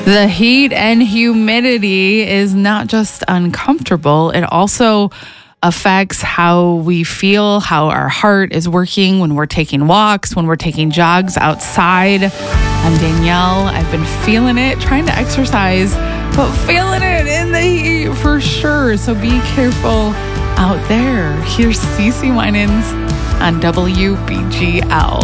The heat and humidity is not just uncomfortable, it also affects how we feel, how our heart is working when we're taking walks, when we're taking jogs outside. I'm Danielle. I've been feeling it, trying to exercise, but feeling it in the heat for sure. So be careful out there. Here's Cece Winans on WBGL.